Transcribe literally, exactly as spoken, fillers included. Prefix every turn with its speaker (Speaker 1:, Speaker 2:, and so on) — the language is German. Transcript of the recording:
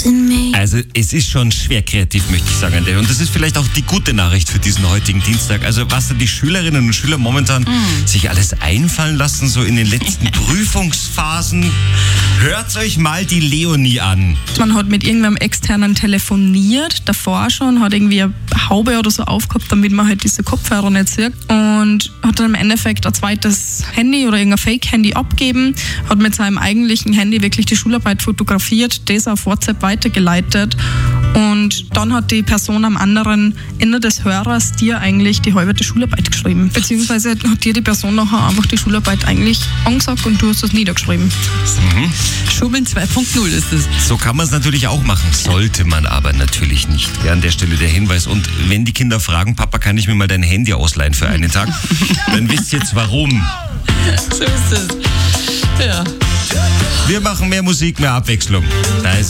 Speaker 1: Also es ist schon schwer kreativ, möchte ich sagen. Und das ist vielleicht auch die gute Nachricht für diesen heutigen Dienstag. Also was da die Schülerinnen und Schüler momentan mm. sich alles einfallen lassen, so in den letzten Prüfungsphasen. Hört euch mal die Leonie an.
Speaker 2: Man hat mit irgendeinem Externen telefoniert, davor schon, hat irgendwie eine Haube oder so aufgehabt, damit man halt diese Kopfhörer nicht sieht. Und hat dann im Endeffekt ein zweites Handy oder irgendein Fake-Handy abgeben, hat mit seinem eigentlichen Handy wirklich die Schularbeit fotografiert, das auf WhatsApp weitergeleitet. Und dann hat die Person am anderen Ende des Hörers dir eigentlich die halbe Schularbeit geschrieben. Beziehungsweise hat dir die Person nachher einfach die Schularbeit eigentlich angesagt und du hast das niedergeschrieben.
Speaker 3: Mhm. Schummeln zwei Punkt null ist das.
Speaker 1: So kann man es natürlich auch machen, sollte man aber natürlich nicht. Ja, an der Stelle der Hinweis. Und wenn die Kinder fragen, Papa, kann ich mir mal dein Handy ausleihen für einen Tag? Dann wisst ihr jetzt warum.
Speaker 3: So ist es. Ja.
Speaker 1: Wir machen mehr Musik, mehr Abwechslung. Da ist